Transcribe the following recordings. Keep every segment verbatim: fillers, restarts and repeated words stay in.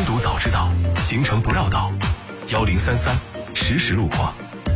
读早知道，行程不绕道。幺零三三实时路况。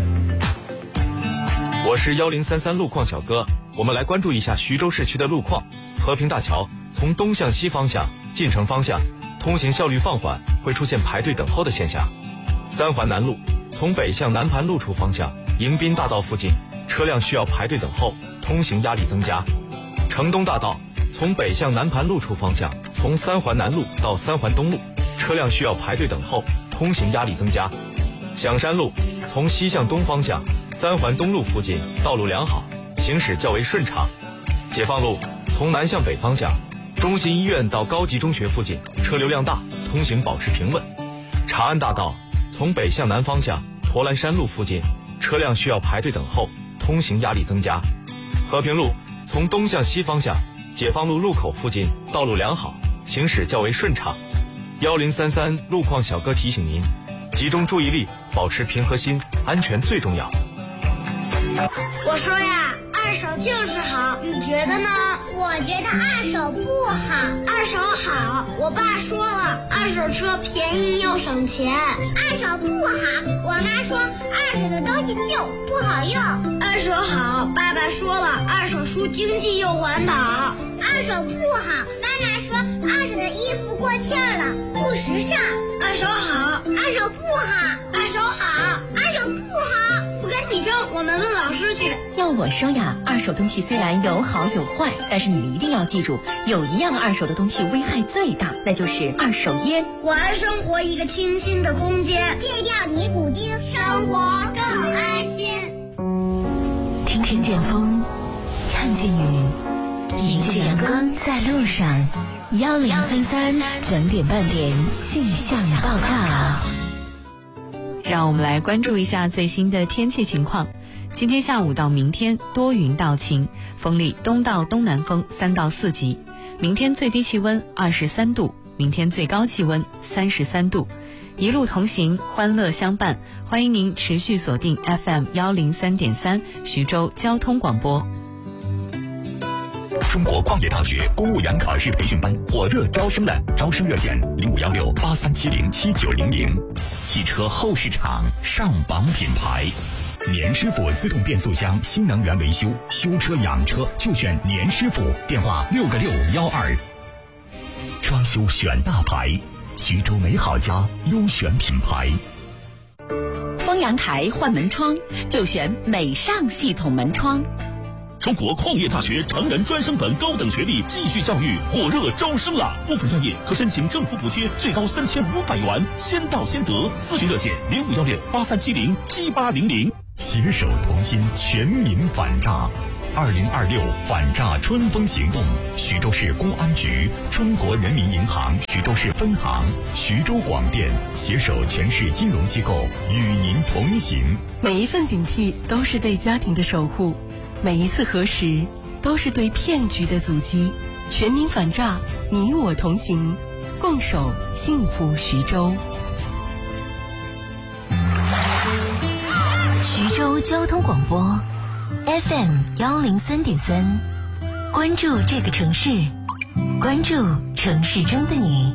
我是幺零三三路况小哥，我们来关注一下徐州市区的路况。和平大桥从东向西方向进城方向通行效率放缓，会出现排队等候的现象。三环南路从北向南盘路处方向迎宾大道附近车辆需要排队等候，通行压力增加。城东大道从北向南盘路处方向从三环南路到三环东路车辆需要排队等候，通行压力增加。响山路从西向东方向三环东路附近道路良好，行驶较为顺畅。解放路从南向北方向中心医院到高级中学附近车流量大，通行保持平稳。长安大道从北向南方向驼栏山路附近车辆需要排队等候，通行压力增加。和平路从东向西方向解放路路口附近道路良好，行驶较为顺畅。幺零三三路况小哥提醒您，集中注意力，保持平和心，安全最重要。 我说呀，二手就是好，你觉得呢？ 我觉得二手不好。 二手好，我爸说了，二手车便宜又省钱。 二手不好，我妈说二手的东西旧不好用。 二手好，爸爸说了，二手书经济又环保。 二手不好，妈妈说二手的衣服过气儿了，不时尚。 二手好， 二手不好， 二手好， 二手不好。 不跟你争，我们问老师去。 要我说呀，二手东西虽然有好有坏，但是你们一定要记住，有一样二手的东西危害最大，那就是二手烟。 还生活一个清新的空间， 戒掉尼古丁，生活更安心。 听听见风，看见雨，迎着阳光在路上。幺零三三整点半点气象报告。 让我们来关注一下最新的天气情况。今天下午到明天多云到晴，风力东到东南风三到四级。明天最低气温二十三度，明天最高气温三十三度。一路同行，欢乐相伴，欢迎您持续锁定 F M 幺零三点三徐州交通广播。 中国矿业大学公务员考试培训班火热招生了，招生热线零五幺六八三七零七九零零。汽车后市场上榜品牌，年师傅自动变速箱新能源维修，修车养车就选年师傅，电话六个六幺二。装修选大牌，徐州美好家优选品牌。 封阳台换门窗就选美尚系统门窗。 中国矿业大学成人专升本高等学历继续教育火热招生了，部分专业可申请政府补贴，最高三千五百元，先到先得。咨询热线零五幺六八三七零七八零零。 携手同心，全民反诈。二零二六反诈春风行动，徐州市公安局、中国人民银行徐州市分行、徐州广电携手全市金融机构与您同行。 每一份警惕都是对家庭的守护，每一次核实都是对骗局的阻击。全民反诈，你我同行，共守幸福徐州。 徐州交通广播 F M 幺零三点三，关注这个城市，关注城市中的你。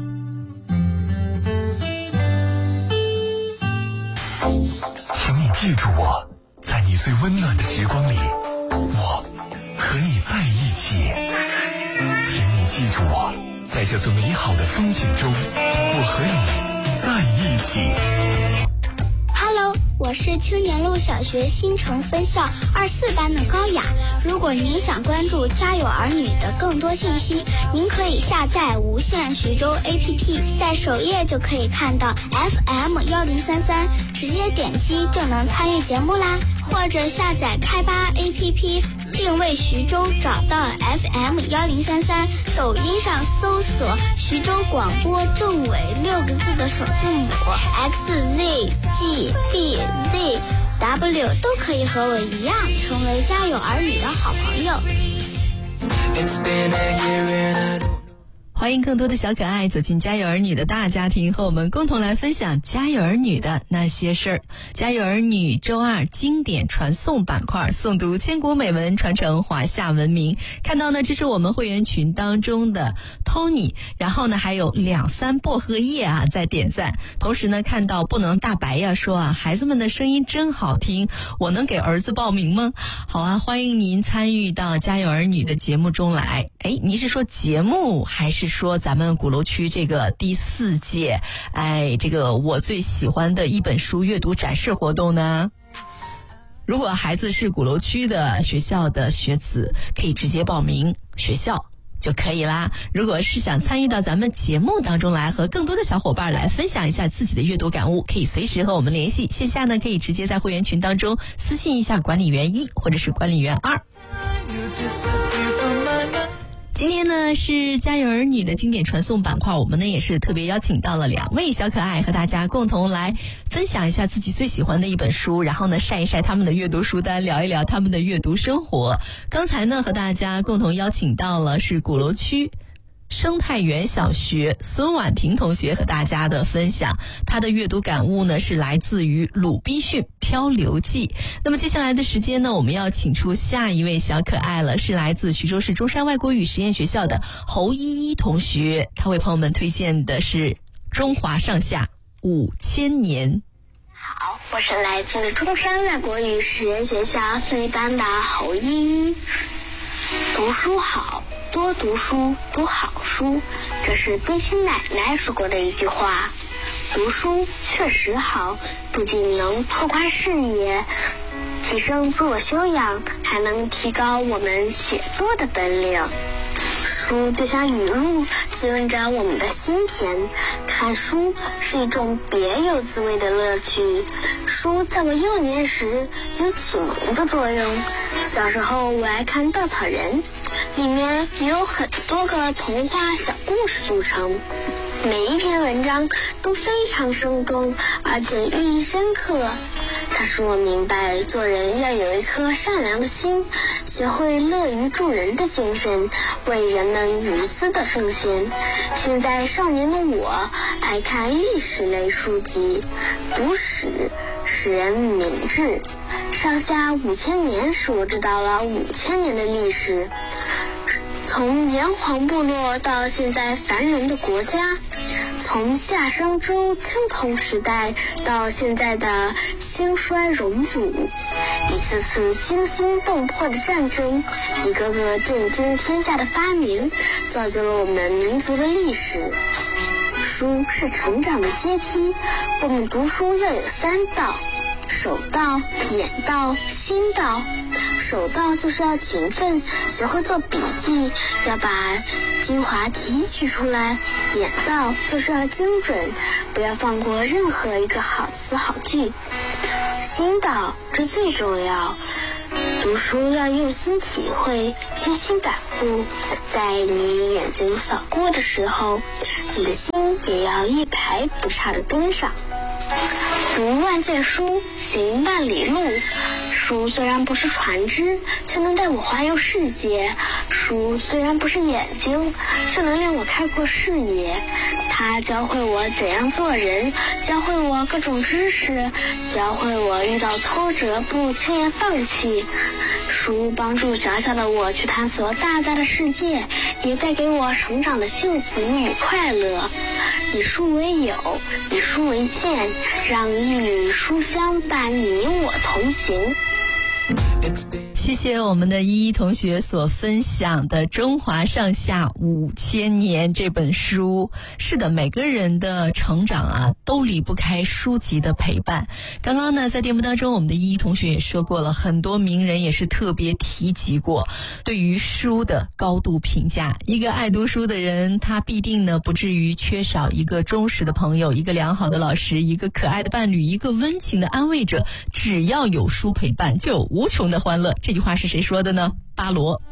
请你记住我，在你最温暖的时光里，我和你在一起。请你记住我，在这最美好的风景中，我和你在一起。 Hello， 我是青年路小学新城分校二四班的高雅。如果您想关注家有儿女的更多信息，您可以下载无线徐州 A P P， 在首页就可以看到 F M 幺零三三，直接点击就能参与节目啦。或者下载开吧 A P P， 定位徐州，找到 F M 幺零三三，抖音上搜索徐州广播正尾六个字的首字母 X Z G B Z W， 都可以和我一样成为家有儿女的好朋友。 欢迎更多的小可爱走进家有儿女的大家庭，和我们共同来分享家有儿女的那些事儿。家有儿女周二经典传颂板块，诵读千古美文，传承华夏文明。看到呢，这是我们会员群当中的 Tony， 然后呢还有两三薄荷叶啊在点赞。同时呢看到不能大白呀说啊，孩子们的声音真好听，我能给儿子报名吗？好啊，欢迎您参与到家有儿女的节目中来。哎，您是说节目还是说咱们鼓楼区这个第四届哎这个我最喜欢的一本书阅读展示活动呢？如果孩子是鼓楼区的学校的学子，可以直接报名学校就可以啦。如果是想参与到咱们节目当中来，和更多的小伙伴来分享一下自己的阅读感悟，可以随时和我们联系。线下呢可以直接在会员群当中私信一下管理员一或者是管理员二。今天呢是家有儿女的经典传颂板块，我们呢也是特别邀请到了两位小可爱，和大家共同来分享一下自己最喜欢的一本书，然后呢晒一晒他们的阅读书单，聊一聊他们的阅读生活。刚才呢和大家共同邀请到了是鼓楼区生态园小学孙婉婷同学，和大家的分享，她的阅读感悟呢是来自于鲁滨逊漂流记。那么接下来的时间呢，我们要请出下一位小可爱了，是来自徐州市中山外国语实验学校的侯依依同学，她为朋友们推荐的是中华上下五千年。 好，我是来自中山外国语实验学校四一班的侯依依。读书好，多读书，读好书，这是冰心奶奶说过的一句话。读书确实好，不仅能拓宽视野，提升自我修养，还能提高我们写作的本领。书就像雨露，滋润着我们的心田。看书是一种别有滋味的乐趣。书在我幼年时有启蒙的作用。小时候我爱看《稻草人》，里面有很多个童话小故事组成，每一篇文章都非常生动，而且寓意深刻。它使我明白做人要有一颗善良的心，学会乐于助人的精神，为人们无私的奉献。现在少年的我爱看历史类书籍，读史使人明智。上下五千年使我知道了五千年的历史，从炎黄部落到现在繁荣的国家，从夏商周青铜时代到现在的兴衰荣辱，一次次惊心动魄的战争，一个个震惊天下的发明，造就了我们民族的历史。书是成长的阶梯，我们读书要有三道：手到、眼到、心到。手到就是要勤奋，学会做笔记，要把精华提取出来；眼到就是要精准，不要放过任何一个好词好句；心到这最重要，读书要用心体会，用心感悟，在你眼睛扫过的时候，你的心也要一排不差的跟上。读万卷书，行万里路。书虽然不是船只，却能带我环游世界。书虽然不是眼睛，却能令我开阔视野。它教会我怎样做人，教会我各种知识，教会我遇到挫折不轻言放弃。书帮助小小的我去探索大大的世界，也带给我成长的幸福与快乐。以书为友，以书为鉴，让一缕书香伴你我同行。 谢谢我们的依依同学所分享的《中华上下五千年》这本书。是的，每个人的成长啊，都离不开书籍的陪伴。刚刚呢，在节目当中，我们的依依同学也说过了，很多名人也是特别提及过对于书的高度评价。一个爱读书的人，他必定呢不至于缺少一个忠实的朋友，一个良好的老师，一个可爱的伴侣，一个温情的安慰者。只要有书陪伴，就有无穷的欢乐。这句话是谁说的呢？巴罗。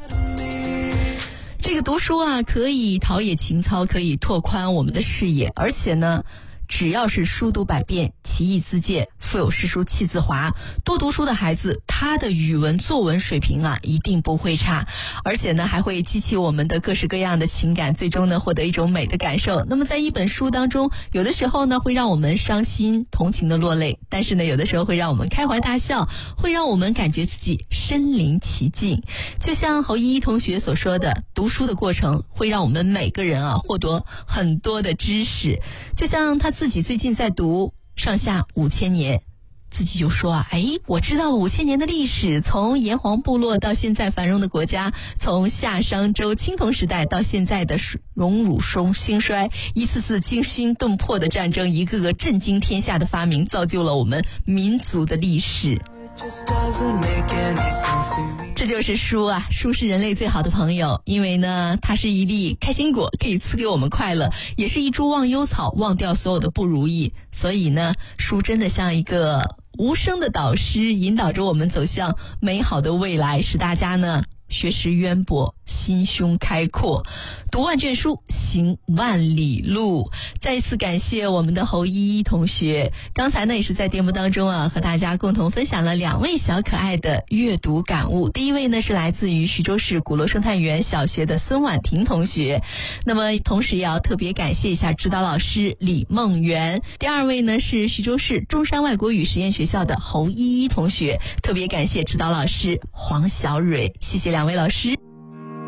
这个读书啊，可以陶冶情操，可以拓宽我们的视野，而且呢， 只要是书读百遍，其义自见，腹有诗书气自华，多读书的孩子，他的语文作文水平啊一定不会差，而且呢还会激起我们的各式各样的情感，最终呢获得一种美的感受。那么在一本书当中，有的时候呢会让我们伤心同情的落泪，但是呢有的时候会让我们开怀大笑，会让我们感觉自己身临其境。就像侯依依同学所说的，读书的过程会让我们每个人啊获得很多的知识。就像他自己最近在读上下五千年，自己就说啊，哎，我知道了五千年的历史，从炎黄部落到现在繁荣的国家，从夏商周青铜时代到现在的荣辱兴兴衰，一次次惊心动魄的战争，一个个震惊天下的发明，造就了我们民族的历史。这就是书啊，书是人类最好的朋友，因为呢它是一粒开心果，可以赐给我们快乐，也是一株忘忧草，忘掉所有的不如意。所以呢书真的像一个无声的导师，引导着我们走向美好的未来，使大家呢学识渊博，心胸开阔，读万卷书，行万里路。再一次感谢我们的侯依依同学，刚才呢也是在节目当中啊和大家共同分享了两位小可爱的阅读感悟。第一位呢是来自于徐州市鼓楼生态园小学的孙婉婷同学，那么同时也要特别感谢一下指导老师李梦圆。第二位呢是徐州市中山外国语实验学校的侯依依同学，特别感谢指导老师黄小蕊，谢谢两位老师。